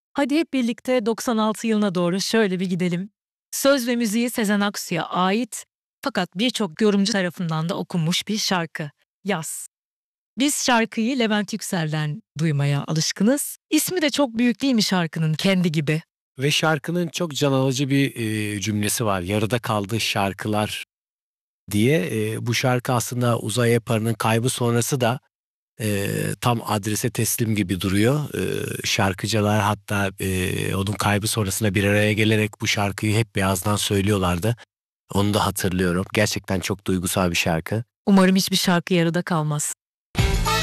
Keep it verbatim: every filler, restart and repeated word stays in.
Hadi hep birlikte doksan altı yılına doğru şöyle bir gidelim. Söz ve müziği Sezen Aksu'ya ait fakat birçok yorumcu tarafından da okunmuş bir şarkı. Yaz. Biz şarkıyı Levent Yüksel'den duymaya alışkınız. İsmi de çok büyük değil mi şarkının, kendi gibi? Ve şarkının çok can alıcı bir e, cümlesi var. Yarıda kaldı şarkılar diye. E, bu şarkı aslında Uzay Yaparı'nın kaybı sonrası da e, tam adrese teslim gibi duruyor. E, şarkıcılar hatta e, onun kaybı sonrasında bir araya gelerek bu şarkıyı hep beyazdan söylüyorlardı. Onu da hatırlıyorum. Gerçekten çok duygusal bir şarkı. Umarım hiçbir şarkı yarıda kalmaz.